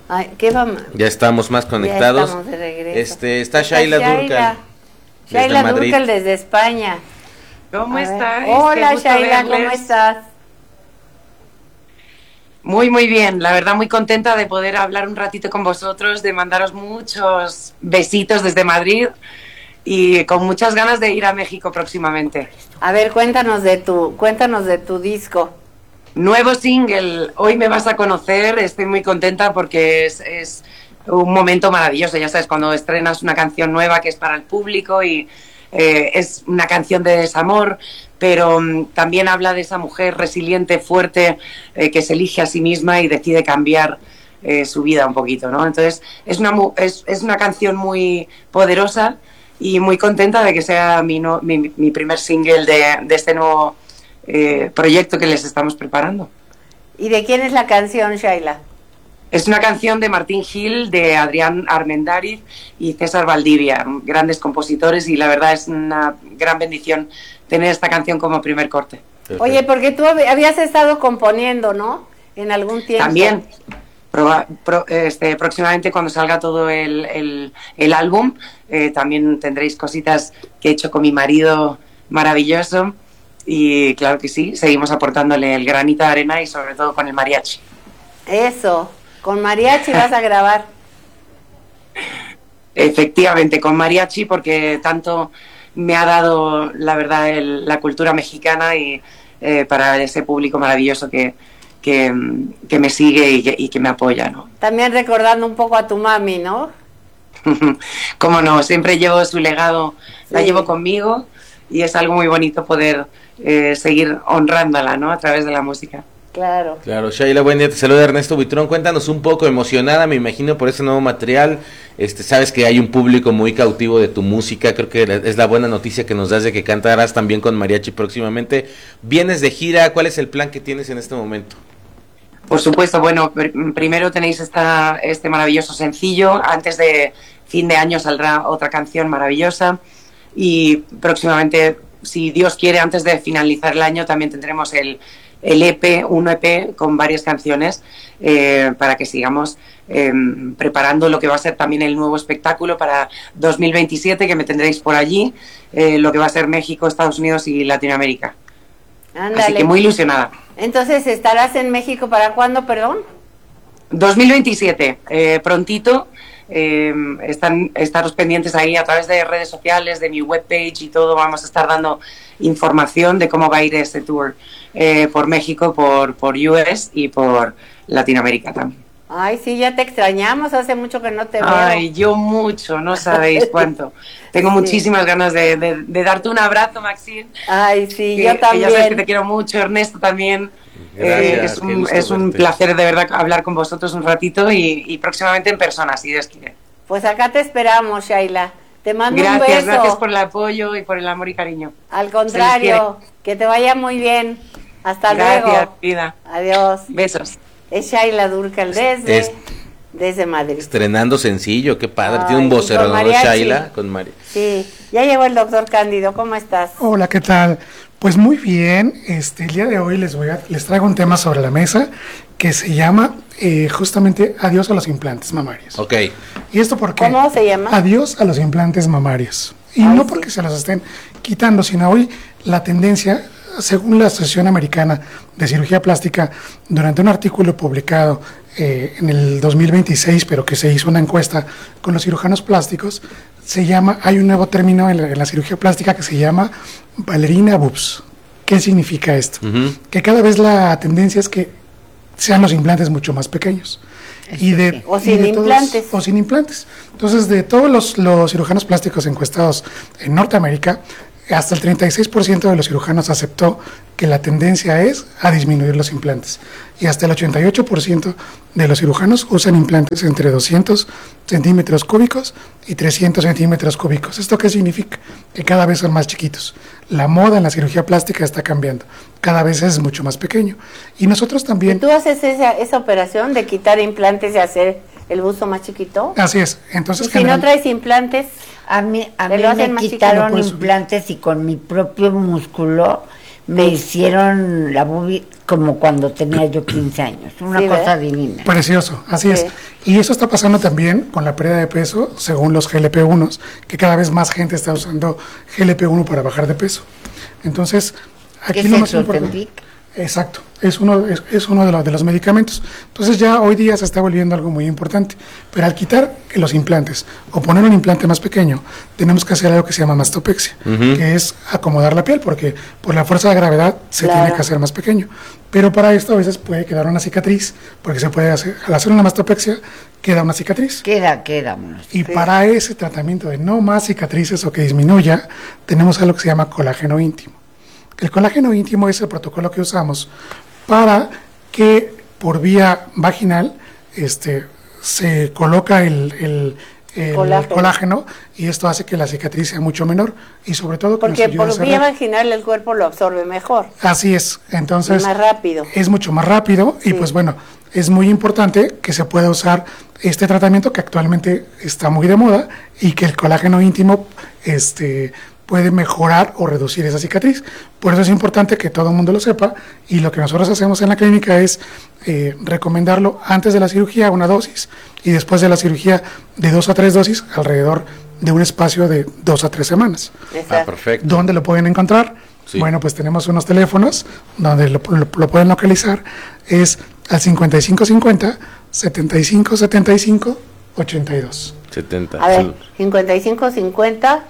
Ay, ¿qué vamos? Ya estamos más conectados. Ya estamos de regreso. Está Shaila Durcal. Shaila Durcal desde España. ¿Cómo estás? Hola Shaila, ¿cómo estás? Muy, muy bien. La verdad, muy contenta de poder hablar un ratito con vosotros, de mandaros muchos besitos desde Madrid y con muchas ganas de ir a México próximamente. A ver, cuéntanos de tu disco. Nuevo single, Hoy me vas a conocer. Estoy muy contenta porque es un momento maravilloso. Ya sabes, cuando estrenas una canción nueva que es para el público y es una canción de desamor, pero también habla de esa mujer resiliente, fuerte, que se elige a sí misma y decide cambiar su vida un poquito, ¿no? Entonces es una canción muy poderosa y muy contenta de que sea mi primer single de este nuevo proyecto que les estamos preparando. ¿Y de quién es la canción, Shaila? Es una canción de Martín Gil, de Adrián Armendáriz y César Valdivia, grandes compositores, y la verdad es una gran bendición tener esta canción como primer corte. Perfecto. Oye, porque tú habías estado componiendo, ¿no? En algún tiempo. También, próximamente cuando salga todo el álbum, también tendréis cositas que he hecho con mi marido maravilloso, y claro que sí, seguimos aportándole el granito de arena y sobre todo con el mariachi. Eso. Con mariachi vas a grabar. Efectivamente, con mariachi, porque tanto me ha dado, la verdad, la cultura mexicana y para ese público maravilloso que me sigue y que me apoya, ¿no? También recordando un poco a tu mami, ¿no? Cómo no, siempre llevo su legado, sí. La llevo conmigo y es algo muy bonito poder seguir honrándola, ¿no? A través de la música. Claro. Claro, Shaila, buen día, te saluda Ernesto Buitrón. Cuéntanos un poco, emocionada, me imagino, por ese nuevo material. Sabes que hay un público muy cautivo de tu música, creo que es la buena noticia que nos das de que cantarás también con mariachi próximamente. ¿Vienes de gira? ¿Cuál es el plan que tienes en este momento? Por supuesto, bueno, primero tenéis este maravilloso sencillo, antes de fin de año saldrá otra canción maravillosa y próximamente, si Dios quiere, antes de finalizar el año también tendremos el EP, un EP con varias canciones para que sigamos preparando lo que va a ser también el nuevo espectáculo para 2027, que me tendréis por allí, lo que va a ser México, Estados Unidos y Latinoamérica. Ándale. Así que muy ilusionada. Entonces, ¿estarás en México para cuándo, perdón? 2027, prontito. Estaros pendientes ahí a través de redes sociales, de mi webpage y todo. Vamos a estar dando información de cómo va a ir este tour por México, por US y por Latinoamérica también. Ay, sí, ya te extrañamos, hace mucho que no te veo. Ay, yo mucho, no sabéis cuánto. Tengo muchísimas ganas de darte un abrazo, Maxine. Ay, sí, yo también. Ya sabes que te quiero mucho, Ernesto también. Gracias, es un placer de verdad hablar con vosotros un ratito y próximamente en persona, si Dios quiere. Pues acá te esperamos, Shaila. Te mando un beso. Gracias por el apoyo y por el amor y cariño. Al contrario, que te vaya muy bien. Hasta luego. Gracias, vida. Adiós. Besos. Es Shaila Durcal desde Madrid. Estrenando sencillo, qué padre. Tiene un vocerrón, ¿no, Shaila? Con María. Sí, ya llegó el doctor Cándido. ¿Cómo estás? Hola, ¿qué tal? Pues muy bien. El día de hoy les traigo un tema sobre la mesa que se llama justamente Adiós a los implantes mamarios. Ok. ¿Y esto por qué? ¿Cómo se llama? Adiós a los implantes mamarios. Y no porque se los estén quitando, sino hoy la tendencia, según la Asociación Americana de Cirugía Plástica, durante un artículo publicado en el 2026, pero que se hizo una encuesta con los cirujanos plásticos, hay un nuevo término en la cirugía plástica que se llama ballerina boobs. ¿Qué significa esto? Que cada vez la tendencia es que sean los implantes mucho más pequeños. O sin implantes. Entonces, de todos los cirujanos plásticos encuestados en Norteamérica, hasta el 36% de los cirujanos aceptó que la tendencia es a disminuir los implantes. Y hasta el 88% de los cirujanos usan implantes entre 200 centímetros cúbicos y 300 centímetros cúbicos. ¿Esto qué significa? Que cada vez son más chiquitos. La moda en la cirugía plástica está cambiando. Cada vez es mucho más pequeño. Y nosotros también... ¿Y tú haces esa operación de quitar implantes y hacer el busto más chiquito? Así es. Entonces, ¿y si no traes implantes? A mí me quitaron implantes y con mi propio músculo me hicieron la boobie como cuando tenía yo 15 años. Una Sí, cosa ¿verdad? divina. Precioso, así Sí. es. Y eso está pasando también con la pérdida de peso, según los GLP-1s, que cada vez más gente está usando GLP-1 para bajar de peso. Entonces, ¿Qué aquí es lo más eso, importante... Ozempic? Exacto, es uno de los medicamentos. Entonces ya hoy día se está volviendo algo muy importante. Pero al quitar los implantes o poner un implante más pequeño, tenemos que hacer algo que se llama mastopexia, que es acomodar la piel, porque por la fuerza de gravedad se Claro. tiene que hacer más pequeño. Pero para esto a veces puede quedar una cicatriz, porque se puede hacer, al hacer una mastopexia, queda una cicatriz. Queda unos. Y para ese tratamiento de no más cicatrices o que disminuya, tenemos algo que se llama colágeno íntimo. El colágeno íntimo es el protocolo que usamos para que por vía vaginal se coloca el colágeno, y esto hace que la cicatriz sea mucho menor y sobre todo que nos Porque ayuda a por cerrar. vía vaginal el cuerpo lo absorbe mejor. Así es, entonces Más rápido. es mucho más rápido y Sí. pues bueno, es muy importante que se pueda usar este tratamiento que actualmente está muy de moda y que el colágeno íntimo puede mejorar o reducir esa cicatriz. Por eso es importante que todo el mundo lo sepa, y lo que nosotros hacemos en la clínica es recomendarlo antes de la cirugía, una dosis, y después de la cirugía de 2 a 3 dosis alrededor de un espacio de 2 a 3 semanas. Exacto. Perfecto. ¿Dónde lo pueden encontrar? Sí. Bueno, pues tenemos unos teléfonos donde lo pueden localizar. Es al 5550 7575 82. 70. A ver, 5550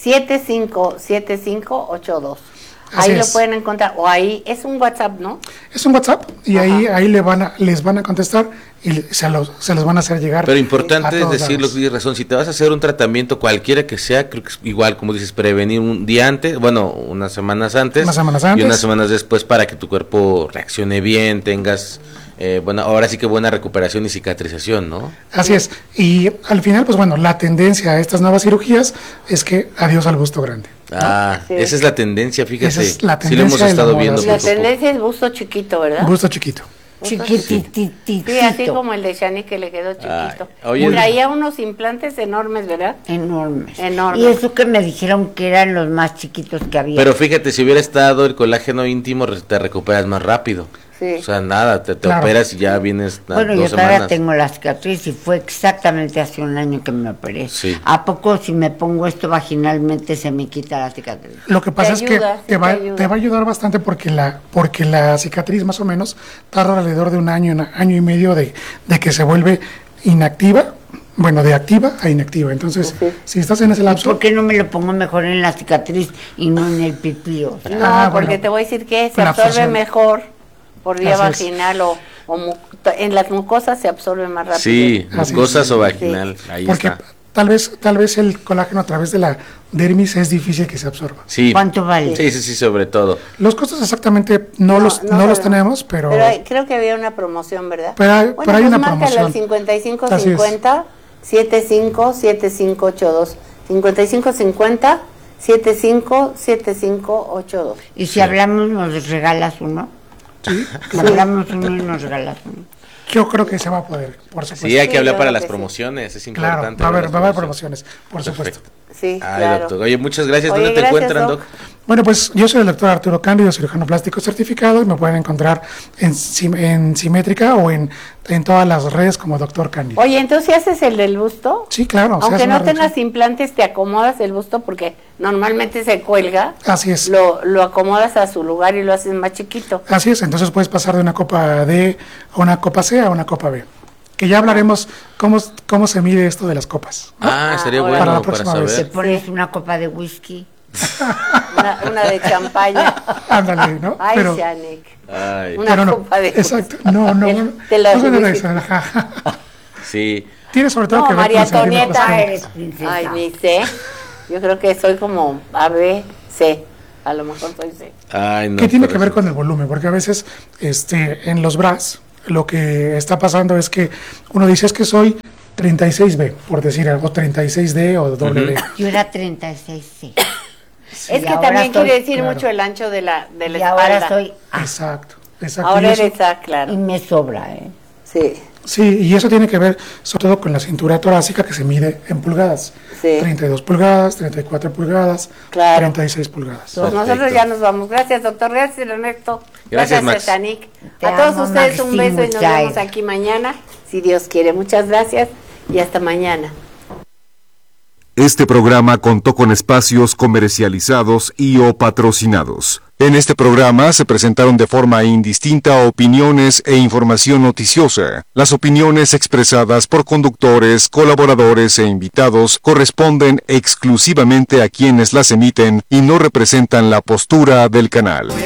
757582. Así Ahí lo es. pueden encontrar. O ahí es un WhatsApp, ¿no? Es un WhatsApp y Ajá. ahí les van a contestar y se los van a hacer llegar. Pero a importante es todos decirlo, lados. tienes razón, si te vas a hacer un tratamiento cualquiera que sea, creo que es igual, como dices, prevenir un día antes, bueno, unas semanas antes, Unas semanas y antes. unas semanas después para que tu cuerpo reaccione bien, tengas, bueno, ahora sí que buena recuperación y cicatrización, ¿no? Así es. Y al final, pues bueno, la tendencia a estas nuevas cirugías es que adiós al busto grande. Ah, Sí. esa es la tendencia, fíjate. Esa es la Sí lo hemos tendencia de la estado moda, viendo sí. La poco a poco. tendencia es busto chiquito, ¿verdad? Busto chiquito. Chiquitititito. Sí, así como el de Shani que le quedó chiquito. oye, Y traía unos implantes enormes, ¿verdad? Enormes. Enormes. Y eso que me dijeron que eran los más chiquitos que había. Pero fíjate, si hubiera estado el colágeno íntimo, te recuperas más rápido. Sí. O sea, nada, te Claro. operas y ya vienes Bueno, yo 2 todavía semanas. tengo la cicatriz y fue exactamente hace un año que me operé. Sí. ¿A poco si me pongo esto vaginalmente se me quita la cicatriz? Lo que pasa Te es ayuda, que sí te va ayuda. a ayudar bastante porque la cicatriz más o menos tarda alrededor de un año y medio de que se vuelve inactiva, bueno, de activa a inactiva. Entonces, Sí. si estás en ese ¿Y lapso, por qué no me lo pongo mejor en la cicatriz y no en el pipío? No, Ah, porque bueno. te voy a decir que se La absorbe absorción. mejor por vía Así es. vaginal en las mucosas se absorbe más rápido. Sí, Así mucosas es. o vaginal, ahí porque está. tal vez el colágeno a través de la dermis es difícil que se absorba. Sí. ¿Cuánto vale? Sí, sobre todo. Los costos exactamente no los sabemos. tenemos, pero Creo que había una promoción, ¿verdad? Pero hay- bueno, pero hay pues una márcale promoción. al 5550 Así es. 757582. 5550 757582. Y si hablamos, nos regalas uno. sí, Hablamos uno y nos regalas uno. yo creo que se va a poder, por supuesto. Sí, hay que Sí, hablar yo para creo las que sí. promociones, es Claro, importante. va a las haber promociones, por supuesto. Perfecto. Sí, Ay, claro. doctor. Oye, muchas gracias. Oye, ¿Dónde te gracias, encuentran, Doc. Doc? Bueno, pues yo soy el doctor Arturo Cándido, cirujano plástico certificado, y me pueden encontrar en Simétrica o en todas las redes como doctor Cándido. Oye, entonces, ¿si haces el del busto? Sí, claro. se Aunque hace una no tengas reducción. implantes, te acomodas el busto porque normalmente se cuelga. Así es. Lo acomodas a su lugar y lo haces más chiquito. Así es, entonces puedes pasar de una copa D a una copa C a una copa B. Que ya hablaremos cómo se mide esto de las copas. Ah, estaría ahora. bueno Para la para próxima vez. Te saber. pones una copa de whisky. Una de champaña. Ándale, ¿no? Ay, pero, Shanik. Ay, Una pero no, copa de exacto, no, de la no se debe whisky. hacer, ajá. sí. Tiene sobre todo No, que ver María con sentir las Antonieta cosas. Eres princesa. Ay, ni sé. Yo creo que soy como A, B, C. A lo mejor soy C. Ay, no. ¿Qué tiene que pero ver sí. con el volumen? Porque a veces en los bras lo que está pasando es que uno dice es que soy 36B, por decir algo, 36D o doble D. Yo era 36C. Es Y que ahora también soy- quiere decir claro. mucho el ancho de la Y espalda. ahora soy A. Exacto, exacto. Ahora Y eso- eres A, claro. Y me sobra, ¿eh? Sí. Sí, y eso tiene que ver sobre todo con la cintura torácica que se mide en pulgadas. Sí. 32 pulgadas, 34 pulgadas, Claro. 36 pulgadas. Pues nosotros ya nos vamos. Gracias, doctor. Gracias, Ernesto. Gracias, Max. Titanic. Te A todos amo, ustedes un beso y nos Maximuzay. vemos aquí mañana, si Dios quiere. Muchas gracias y hasta mañana. Este programa contó con espacios comercializados y o patrocinados. En este programa se presentaron de forma indistinta opiniones e información noticiosa. Las opiniones expresadas por conductores, colaboradores e invitados corresponden exclusivamente a quienes las emiten y no representan la postura del canal.